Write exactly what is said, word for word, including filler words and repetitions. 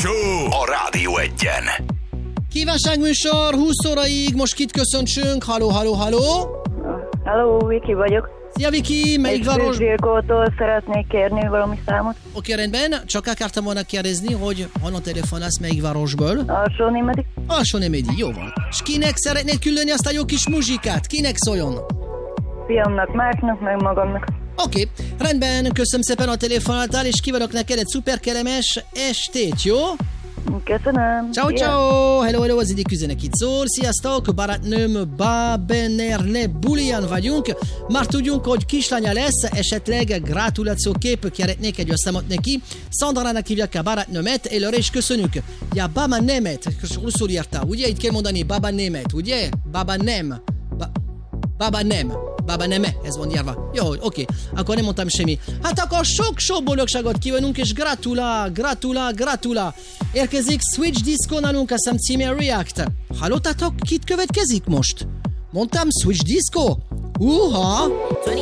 Show a Rádió Egyen. Kívánságműsor húsz óraig, most kit köszöntsünk? Halló, halló, halló! Halló, Viki vagyok. Szia Viki, melyik város? Zsilkótól szeretnék kérni valami számot. Oké, rendben, csak akartam volna kérdezni, hogy honnan telefonálsz, melyik városból? Alsó Némedi. Alsó Némedi, jó van. És kinek szeretnéd küldeni azt a jó kis muzsikát? Kinek szóljon? Fiamnak, Márknak, meg magamnak. Oké, okay, rendben, köszönöm szépen a telefonáltál, és kívánok neked egy szuper kellemes estét, jó? Köszönöm. Ciao, ciao! Hello, hello, az egyik üzenek itt szól. Sziasztok, barátnőm Babenerne bulián vagyunk. Már tudjunk, hogy kislánya lesz, esetleg gratulációképp szeretnék egy összemot neki. Szandrának hívják a barátnőmet, előre is köszönjük. Ja, Baba Nemet, rosszul írta, ugye? Itt kell mondani Baba Nemet, ugye? Baba Nem. Ba- Baba Nem. Baba Neme, ez van járva. Jó, oké, okay. Akkor nem mondtam semmi. Hát akkor sok-sok boldogságot kívánunk, és gratulál, gratulál, gratulál. Érkezik Switch Disco nálunk, a szám címe React. Hallottatok, kit következik most? Mondtam Switch Disco? Uha!